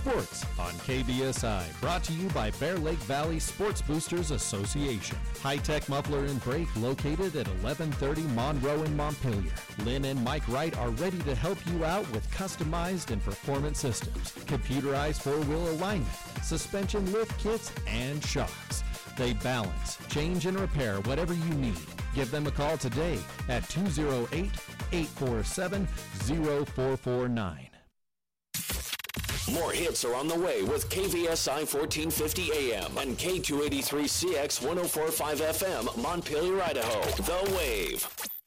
Sports on KBSI, brought to you by Bear Lake Valley Sports Boosters Association. High-tech muffler and brake located at 1130 Monroe in Montpelier. Lynn and Mike Wright are ready to help you out with customized and performance systems, computerized four-wheel alignment, suspension lift kits, and shocks. They balance, change, and repair whatever you need. Give them a call today at 208-847-0449. More hits are on the way with KVSI 1450 AM and K283CX 1045 FM, Montpelier, Idaho. The Wave.